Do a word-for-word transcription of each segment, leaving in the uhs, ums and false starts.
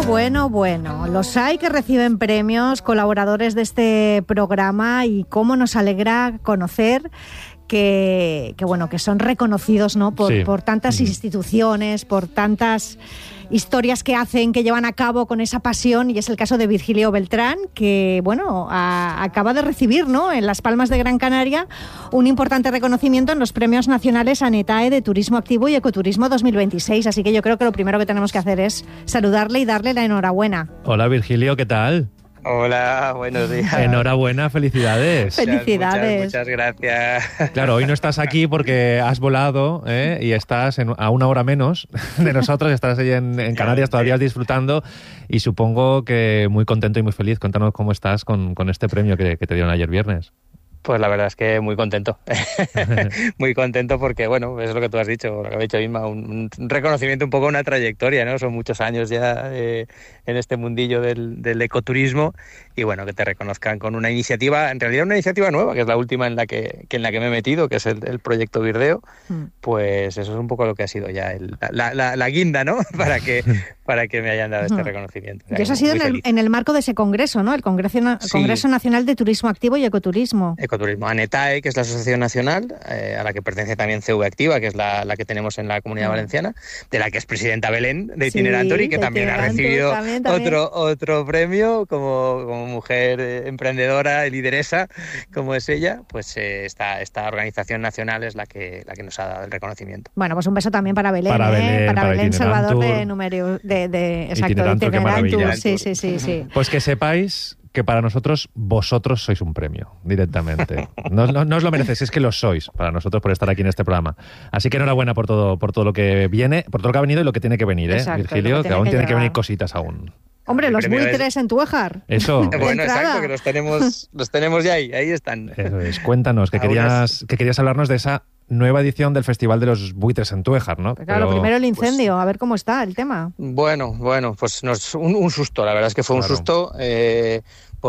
bueno, bueno. Los hay que reciben premios, colaboradores de este programa, y cómo nos alegra conocer que, que bueno, que son reconocidos, ¿no? Por, sí. por tantas instituciones, por tantas historias que hacen, que llevan a cabo con esa pasión, y es el caso de Virgilio Beltrán, que bueno, a, acaba de recibir, ¿no?, en Las Palmas de Gran Canaria, un importante reconocimiento en los premios nacionales ANETAE de Turismo Activo y Ecoturismo dos mil veintiséis, así que yo creo que lo primero que tenemos que hacer es saludarle y darle la enhorabuena. Hola Virgilio, ¿qué tal? Hola, buenos días. Enhorabuena, felicidades. Felicidades. Muchas, muchas gracias. Claro, hoy no estás aquí porque has volado, ¿eh? Y estás en, a una hora menos de nosotros, estás ahí en, en Canarias todavía disfrutando, y supongo que muy contento y muy feliz. Cuéntanos cómo estás con, con este premio que, que te dieron ayer viernes. Pues la verdad es que muy contento, muy contento porque, bueno, es lo que tú has dicho, lo que ha dicho Inma, un, un reconocimiento, un poco una trayectoria, ¿no? Son muchos años ya eh, en este mundillo del, del ecoturismo, y bueno, que te reconozcan con una iniciativa, en realidad una iniciativa nueva, que es la última en la que, que en la que me he metido, que es el, el proyecto Virdeo, mm. pues eso es un poco lo que ha sido ya el, la, la, la guinda, ¿no? Para que, para que me hayan dado este reconocimiento. O sea, y eso ha sido en el, en el marco de ese congreso, ¿no? El Congreso, sí. Congreso Nacional de Turismo Activo y Ecoturismo. Ecoturismo. ANETAE, que es la asociación nacional, eh, a la que pertenece también C V Activa, que es la, la que tenemos en la Comunidad Valenciana, de la que es presidenta Belén, de Itinerantory, sí, que también ha recibido también, también. Otro, otro premio como, como mujer eh, emprendedora y lideresa, como es ella. Pues eh, esta, esta organización nacional es la que, la que nos ha dado el reconocimiento. Bueno, pues un beso también para Belén, para ¿eh? Belén, para para Belén Salvador de, número, de, de exacto, Itinerantour, Itinerantour, sí, sí, sí, sí. Pues que sepáis que para nosotros vosotros sois un premio, directamente. No, no, no os lo merecéis, es que lo sois para nosotros por estar aquí en este programa. Así que enhorabuena por todo, por todo lo que viene, por todo lo que ha venido y lo que tiene que venir, ¿eh, exacto, Virgilio? Que, que aún que tienen que llevar. venir cositas aún. Hombre, los buitres es... en Tuéjar. Eso. Bueno, exacto, que los tenemos, los tenemos ya ahí, ahí están. Eso es. Cuéntanos, que querías, que querías hablarnos de esa nueva edición del Festival de los Buitres en Tuéjar, ¿no? Pero claro, Pero, primero el incendio, pues, a ver cómo está el tema. Bueno, bueno, pues nos, un, un susto, la verdad es que fue claro. un susto, eh,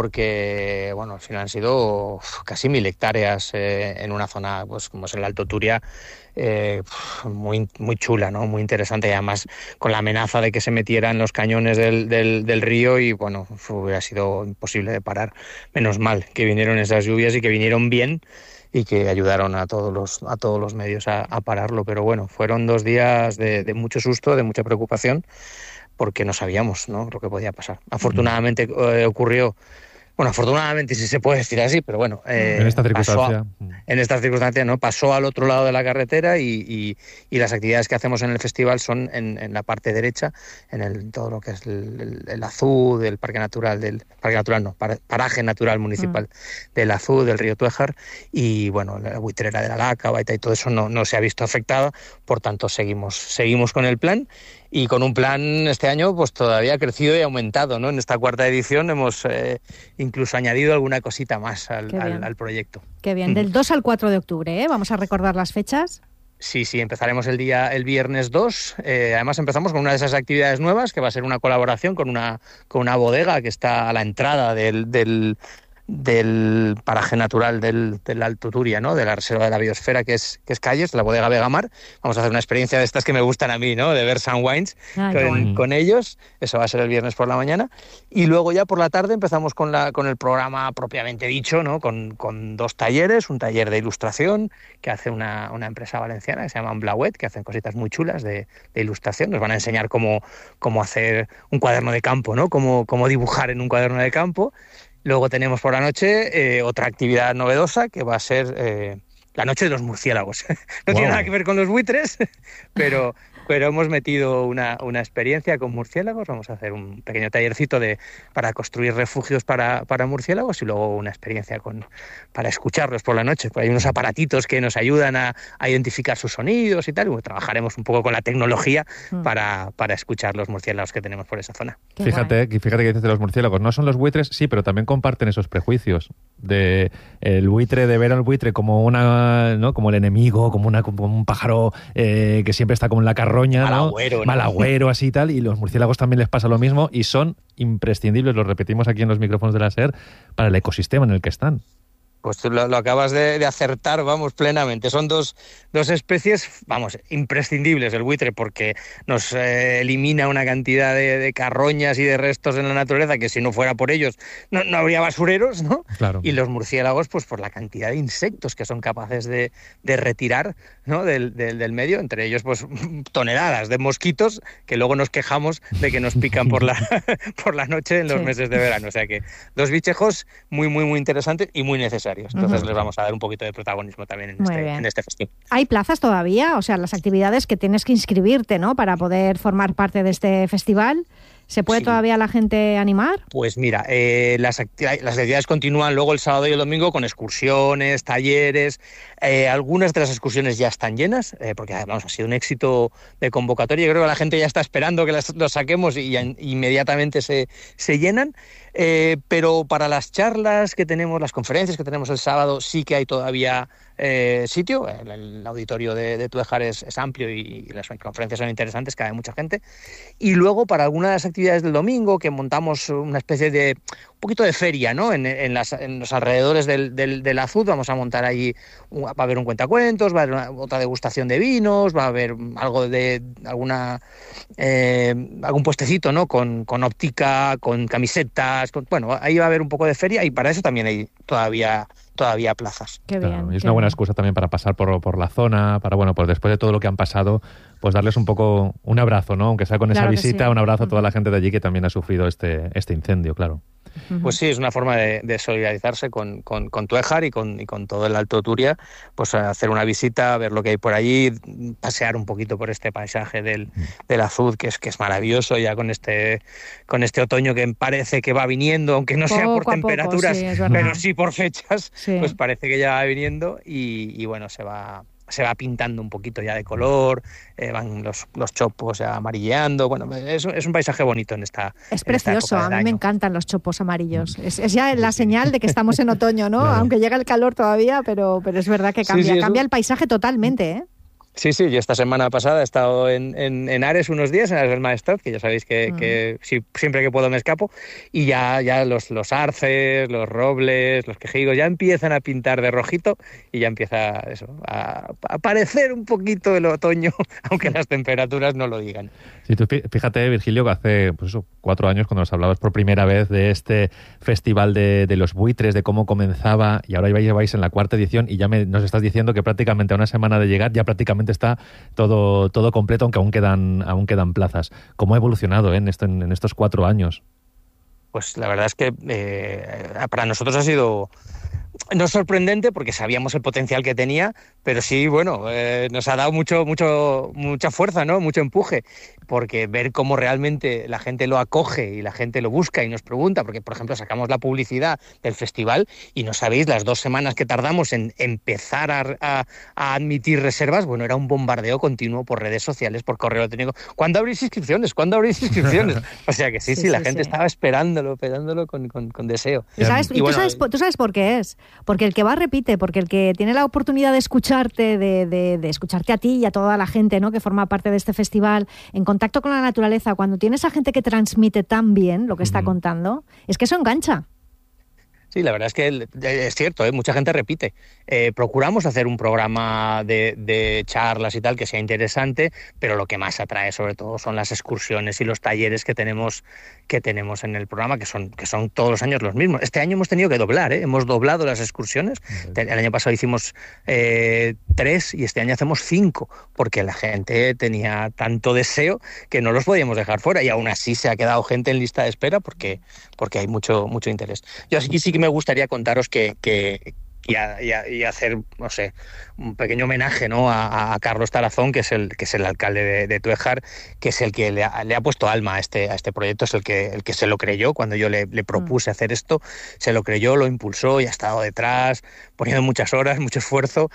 porque, bueno, al final han sido uf, casi mil hectáreas eh, en una zona, pues como es el Alto Turia, eh, muy, muy chula, ¿no? Muy interesante, y además con la amenaza de que se metiera en los cañones del, del, del río, y bueno, hubiera sido imposible de parar. Menos mal que vinieron esas lluvias y que vinieron bien, y que ayudaron a todos los a todos los medios a, a pararlo. Pero bueno, fueron dos días de, de mucho susto, de mucha preocupación, porque no sabíamos, ¿no?, lo que podía pasar. Afortunadamente eh, ocurrió, bueno, afortunadamente si se puede decir así, pero bueno, eh, en esta circunstancia, a, en estas circunstancias, ¿no?, pasó al otro lado de la carretera, y, y, y las actividades que hacemos en el festival son en, en la parte derecha, en el, todo lo que es el, el, el Azú, del Parque Natural, del Parque Natural no, Paraje Natural Municipal mm. del Azú, del río Tuéjar, y bueno, la buitrera de la Laca, Baita, y todo eso no, no se ha visto afectada. Por tanto, seguimos, seguimos con el plan. Y con un plan este año pues todavía crecido y aumentado, ¿no? En esta cuarta edición hemos eh, incluso añadido alguna cosita más al, al, al proyecto. Qué bien, del dos al cuatro de octubre, ¿eh? Vamos a recordar las fechas. Sí, sí, empezaremos el día el viernes dos. Eh, además empezamos con una de esas actividades nuevas, que va a ser una colaboración con una, con una bodega que está a la entrada del... del del paraje natural del, del Alto Turia, ¿no?, de la Reserva de la Biosfera, que es, que es Calles, la bodega Vegamar. Vamos a hacer una experiencia de estas que me gustan a mí, ¿no?, de ver Sun Wines Ay, con, bueno. con ellos. Eso va a ser el viernes por la mañana. Y luego ya por la tarde empezamos con, la, con el programa propiamente dicho, ¿no?, con, con dos talleres. Un taller de ilustración que hace una, una empresa valenciana que se llama Blauet, que hacen cositas muy chulas de, de ilustración. Nos van a enseñar cómo, cómo hacer un cuaderno de campo, ¿no?, cómo, cómo dibujar en un cuaderno de campo. Luego tenemos por la noche eh, otra actividad novedosa, que va a ser eh, la noche de los murciélagos. No wow. tiene nada que ver con los buitres, pero, pero hemos metido una, una experiencia con murciélagos. Vamos a hacer un pequeño tallercito de, para construir refugios para, para murciélagos, y luego una experiencia con, para escucharlos por la noche. Pues hay unos aparatitos que nos ayudan a, a identificar sus sonidos y tal. Y bueno, trabajaremos un poco con la tecnología mm. para, para escuchar los murciélagos que tenemos por esa zona. Qué fíjate, guay. fíjate que dices de los murciélagos. No son los buitres, sí, pero también comparten esos prejuicios de el buitre, de ver al buitre como una, ¿no?, como el enemigo, como, una, como un pájaro eh, que siempre está como en la carroña, mal ¿no? agüero, ¿no? Mal agüero, así y tal. Y los murciélagos también les pasa lo mismo, y son imprescindibles, lo repetimos aquí en los micrófonos de la SER, para el ecosistema en el que están. Pues tú lo, lo acabas de, de acertar, vamos, plenamente. Son dos, dos especies, vamos, imprescindibles el buitre, porque nos eh, elimina una cantidad de, de carroñas y de restos en la naturaleza que si no fuera por ellos no, no habría basureros, ¿no? Claro. Y los murciélagos, pues por la cantidad de insectos que son capaces de, de retirar, ¿no? del, del, del medio, entre ellos pues toneladas de mosquitos que luego nos quejamos de que nos pican por la, por la noche en los sí. meses de verano. O sea que dos bichejos muy, muy, muy interesantes y muy necesarios. Entonces uh-huh. les vamos a dar un poquito de protagonismo también en, este, en este festival. ¿Hay plazas todavía? O sea, las actividades que tienes que inscribirte, ¿no? Para poder formar parte de este festival. ¿Se puede sí. todavía la gente animar? Pues mira, eh, las, acti- las actividades continúan luego el sábado y el domingo con excursiones, talleres. Eh, algunas de las excursiones ya están llenas, eh, porque vamos, ha sido un éxito de convocatoria. Yo creo que la gente ya está esperando que las, los saquemos y ya inmediatamente se, se llenan. Eh, pero para las charlas que tenemos, las conferencias que tenemos el sábado, sí que hay todavía eh, sitio. El, el auditorio de, de Tuejar es, es amplio y, y las conferencias son interesantes, cabe mucha gente. Y luego para algunas de las actividades del domingo, que montamos una especie de un poquito de feria, ¿no? En, en, las, en los alrededores del, del, del Azud vamos a montar ahí, va a haber un cuentacuentos, va a haber una, otra degustación de vinos, va a haber algo de alguna eh, algún puestecito, ¿no? Con, con óptica, con camisetas, con, bueno, ahí va a haber un poco de feria y para eso también hay todavía todavía plazas. Qué claro, bien, y es qué una buena bien. excusa también para pasar por, por la zona, para, bueno, pues después de todo lo que han pasado, pues darles un poco un abrazo, ¿no? Aunque sea con Claro esa que visita, sí. un abrazo a toda Ujú. la gente de allí que también ha sufrido este, este incendio, claro. Pues sí, es una forma de, de solidarizarse con, con, con Tuejar y con, y con todo el Alto Turia, pues hacer una visita, ver lo que hay por allí, pasear un poquito por este paisaje del, del Azud, que es que es maravilloso, ya con este con este otoño que parece que va viniendo, aunque no sea por Poco a temperaturas, poco, sí, es verdad. pero sí por fechas, Sí. pues parece que ya va viniendo y, y bueno, se va... se va pintando un poquito ya de color, eh, van los, los chopos ya amarilleando, bueno, es, es un paisaje bonito en esta Es en esta precioso, época a del mí me año. encantan los chopos amarillos. Es, es ya la señal de que estamos en otoño, ¿no? Claro. Aunque llega el calor todavía, pero, pero es verdad que Sí, cambia, sí, eso- cambia el paisaje totalmente, ¿eh? Sí, sí, yo esta semana pasada he estado en, en, en Ares unos días, en Ares del Maestrat, que ya sabéis que, Mm. que si- siempre que puedo me escapo, y ya, ya los, los arces, los robles, los quejigos ya empiezan a pintar de rojito y ya empieza eso, a, a aparecer un poquito el otoño, aunque las temperaturas no lo digan. Sí, tú fí- fíjate, Virgilio, que hace pues eso, cuatro años cuando nos hablabas por primera vez de este festival de, de los buitres, de cómo comenzaba, y ahora ya lleváis en la cuarta edición y ya me, nos estás diciendo que prácticamente a una semana de llegar ya prácticamente está todo, todo completo, aunque aún quedan, aún quedan plazas. ¿Cómo ha evolucionado eh, en, esto, en, en estos cuatro años? Pues la verdad es que eh, para nosotros ha sido no sorprendente porque sabíamos el potencial que tenía, pero sí, bueno, eh, nos ha dado mucho, mucho, mucha fuerza, ¿no? Mucho empuje, porque ver cómo realmente la gente lo acoge y la gente lo busca y nos pregunta, porque por ejemplo sacamos la publicidad del festival y no sabéis las dos semanas que tardamos en empezar a, a, a admitir reservas, bueno, era un bombardeo continuo por redes sociales, por correo electrónico. ¿Cuándo abrís inscripciones? ¿Cuándo abrís inscripciones? O sea que sí, sí, Sí, la sí, gente sí. estaba esperándolo, esperándolo con, con, con deseo. ¿Y sabes, Y y tú, bueno, sabes, por- tú sabes por qué es? Porque el que va repite, porque el que tiene la oportunidad de escucharte, de, de, de escucharte a ti y a toda la gente, ¿no?, que forma parte de este festival, en contacto con la naturaleza, cuando tienes a gente que transmite tan bien lo que está Ujú. contando, es que eso engancha. Sí, la verdad es que el- es cierto, ¿eh? Mucha gente repite. Eh, procuramos hacer un programa de, de charlas y tal que sea interesante, pero lo que más atrae sobre todo son las excursiones y los talleres que tenemos que tenemos en el programa, que son que son todos los años los mismos. Este año hemos tenido que doblar, ¿eh? Hemos doblado las excursiones. El año pasado hicimos eh, tres y este año hacemos cinco, porque la gente tenía tanto deseo que no los podíamos dejar fuera y aún así se ha quedado gente en lista de espera porque, porque hay mucho, mucho interés. Yo aquí sí que me gustaría contaros que, que y, a, y, a, y hacer, no sé, un pequeño homenaje, ¿no?, a, a Carlos Tarazón, que es el que es el alcalde de, de Tuejar, que es el que le ha, le ha puesto alma a este a este proyecto, es el que el que se lo creyó cuando yo le, le propuse mm. hacer esto, se lo creyó, lo impulsó y ha estado detrás, poniendo muchas horas, mucho esfuerzo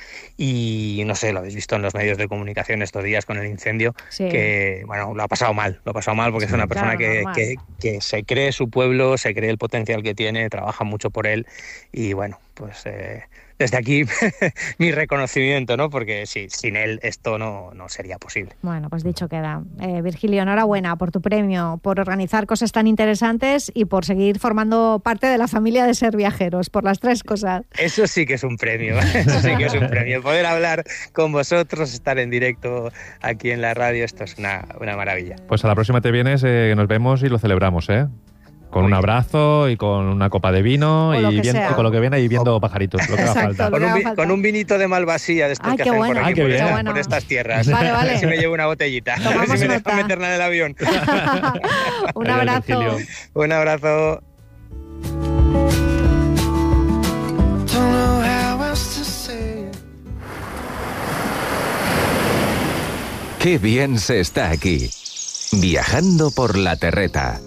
y no sé, lo habéis visto en los medios de comunicación estos días con el incendio, Sí. que bueno, lo ha pasado mal, lo ha pasado mal porque sí, es una persona claro, que, que, que se cree su pueblo, se cree el potencial que tiene, trabaja mucho por él y bueno, pues eh, desde aquí mi reconocimiento, ¿no? Porque sí, sin él esto no, no sería posible. Bueno, pues dicho queda. Eh, Virgilio, enhorabuena por tu premio, por organizar cosas tan interesantes y por seguir formando parte de la familia de Ser Viajeros, por las tres cosas. Eso sí que es un premio, eso sí que es un premio. Poder hablar con vosotros, estar en directo aquí en la radio, esto es una, una maravilla. Pues a la próxima te vienes, eh, nos vemos y lo celebramos, ¿eh? Con un abrazo y con una copa de vino y, bien, y con lo que viene y viendo pajaritos, lo que Exacto, haga falta. Con un, con un vinito de Malvasía de estos Ay, que qué hacen bueno. por aquí, Ay, qué por, bien. esta, Bueno. por estas tierras. Vale, vale. A ver si me llevo una botellita. Tomamos a ver si me nota. dejan meterla en el avión. Un Adiós, abrazo. Virgilio. Un abrazo. Qué bien se está aquí, viajando por la terreta.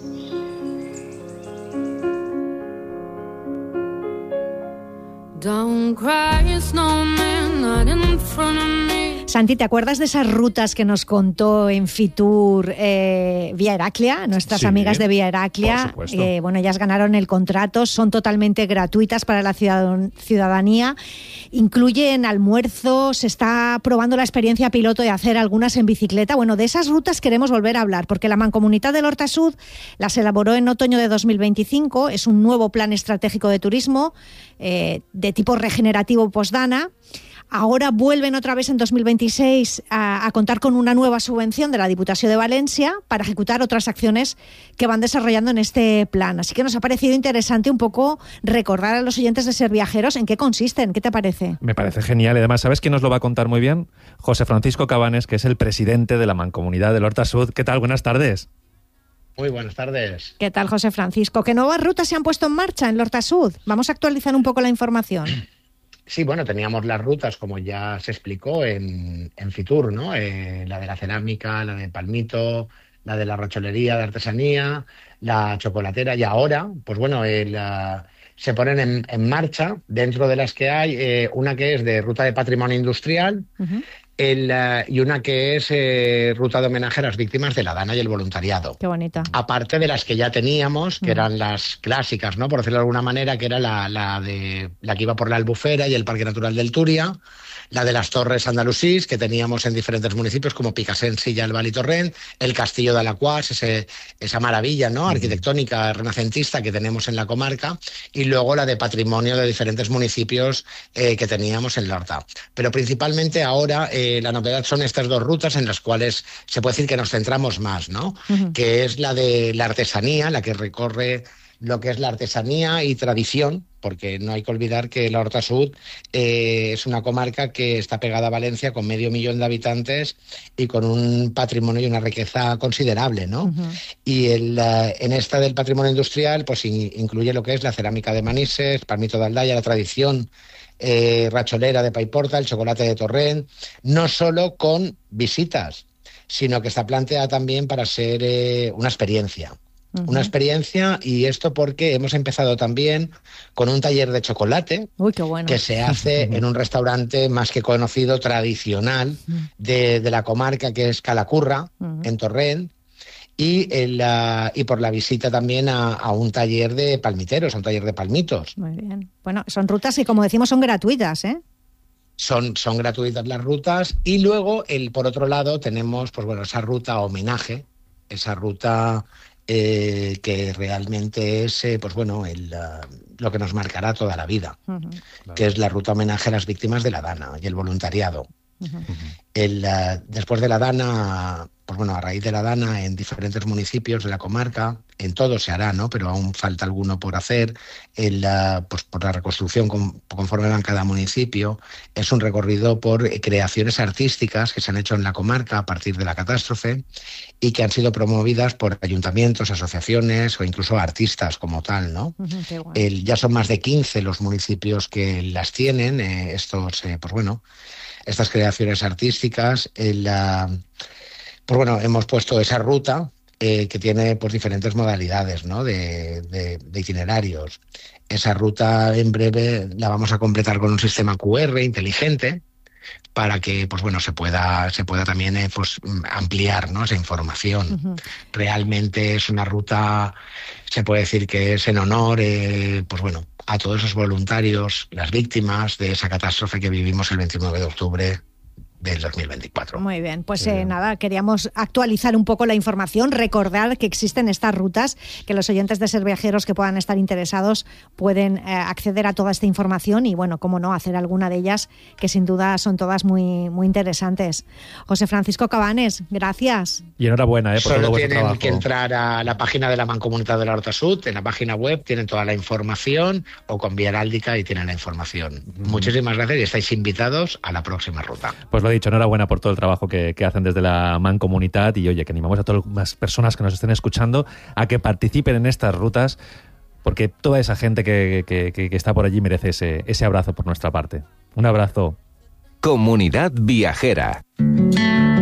Don't cry, snowman, not in front of me. Santi, ¿te acuerdas de esas rutas que nos contó en Fitur eh, Vía Heraclia? Nuestras Sí, amigas de Vía Heraclia. por supuesto. Eh, bueno, ellas ganaron el contrato, son totalmente gratuitas para la ciudadan- ciudadanía. Incluyen almuerzo, se está probando la experiencia piloto de hacer algunas en bicicleta. Bueno, de esas rutas queremos volver a hablar, porque la Mancomunitat del Horta Sud las elaboró en otoño de dos mil veinticinco. Es un nuevo plan estratégico de turismo eh, de tipo regenerativo postdana. Ahora vuelven otra vez en dos mil veintiséis a, a contar con una nueva subvención de la Diputación de Valencia para ejecutar otras acciones que van desarrollando en este plan. Así que nos ha parecido interesante un poco recordar a los oyentes de Ser Viajeros en qué consisten. ¿Qué te parece? Me parece genial. Y además, ¿sabes quién nos lo va a contar muy bien? José Francisco Cabanes, que es el presidente de la Mancomunidad del Horta Sud. ¿Qué tal? Buenas tardes. Muy buenas tardes. ¿Qué tal, José Francisco? ¿Qué nuevas rutas se han puesto en marcha en el Horta Sud? Vamos a actualizar un poco la información. Sí, bueno, teníamos las rutas, como ya se explicó en, en Fitur, ¿no? Eh, la de la cerámica, la de Palmito, la de la rocholería de artesanía, la chocolatera, y ahora, pues bueno, el, uh, se ponen en, en marcha, dentro de las que hay, eh, una que es de ruta de patrimonio industrial, Uh-huh. el, uh, y una que es eh, ruta de homenaje a las víctimas de la Dana y el voluntariado. Qué bonita. Aparte de las que ya teníamos, que Mm. eran las clásicas, ¿no? Por decirlo de alguna manera, que era la, la de la que iba por la Albufera y el Parque Natural del Turia, la de las Torres Andalusís, que teníamos en diferentes municipios como Picassent, Silla, Albal y Torrent, el Castillo de Alacuás, ese, esa maravilla, ¿no? Arquitectónica renacentista que tenemos en la comarca, y luego la de patrimonio de diferentes municipios eh, que teníamos en la Horta. Pero principalmente ahora eh, la novedad son estas dos rutas en las cuales se puede decir que nos centramos más, ¿no? Uh-huh. Que es la de la artesanía, la que recorre lo que es la artesanía y tradición, porque no hay que olvidar que la Horta Sud eh, es una comarca que está pegada a Valencia con medio millón de habitantes y con un patrimonio y una riqueza considerable, ¿no? Uh-huh. Y el, uh, en esta del patrimonio industrial pues in, incluye lo que es la cerámica de Manises, Palmito de Aldaya, la tradición eh, racholera de Paiporta, el chocolate de Torrent, no solo con visitas, sino que está planteada también para ser eh, una experiencia. Uh-huh. Una experiencia, y esto porque hemos empezado también con un taller de chocolate. Uy, qué bueno. Que se hace en un restaurante más que conocido, tradicional, de, de la comarca, que es Calacurra, Uh-huh. en Torrent, y, el, uh, y por la visita también a, a un taller de palmiteros, a un taller de palmitos. Muy bien. Bueno, son rutas que, como decimos, son gratuitas, ¿eh? Son, son gratuitas las rutas, y luego, el, por otro lado, tenemos pues bueno, esa ruta homenaje, esa ruta eh, que realmente es eh, pues bueno, el, uh, lo que nos marcará toda la vida, Uh-huh. que es la ruta homenaje a las víctimas de la Dana y el voluntariado. Uh-huh. El, uh, después de la Dana, pues bueno, a raíz de la Dana, en diferentes municipios de la comarca, en todo se hará, ¿no? Pero aún falta alguno por hacer. El, uh, pues por la reconstrucción con, conforme va en cada municipio, es un recorrido por eh, creaciones artísticas que se han hecho en la comarca a partir de la catástrofe y que han sido promovidas por ayuntamientos, asociaciones o incluso artistas como tal, ¿no? Uh-huh, qué bueno. El, ya son más de quince los municipios que las tienen, eh, estos, eh, pues bueno, estas creaciones artísticas. El, uh, pues bueno, hemos puesto esa ruta eh, que tiene pues diferentes modalidades, ¿no? de, de, de itinerarios. Esa ruta en breve la vamos a completar con un sistema Q R inteligente para que pues bueno se pueda se pueda también eh, pues ampliar, ¿no? Esa información. Uh-huh. Realmente es una ruta, se puede decir que es en honor eh, pues bueno a todos esos voluntarios, las víctimas de esa catástrofe que vivimos el veintinueve de octubre del dos mil veinticuatro. Muy bien, pues eh, nada, queríamos actualizar un poco la información, recordar que existen estas rutas, que los oyentes de Ser Viajeros que puedan estar interesados pueden eh, acceder a toda esta información y, bueno, cómo no, hacer alguna de ellas, que sin duda son todas muy, muy interesantes. José Francisco Cabanes, gracias. Y enhorabuena eh, por Solo todo vuestro tienen trabajo. que entrar a la página de la Mancomunitat de la Horta Sud, en la página web tienen toda la información, o con Vía Heráldica y tienen la información. Mm. Muchísimas gracias y estáis invitados a la próxima ruta. Pues lo dicho, enhorabuena por todo el trabajo que, que hacen desde la Mancomunitat y oye, que animamos a todas las personas que nos estén escuchando a que participen en estas rutas porque toda esa gente que, que, que está por allí merece ese, ese abrazo por nuestra parte. Un abrazo. Comunidad Viajera.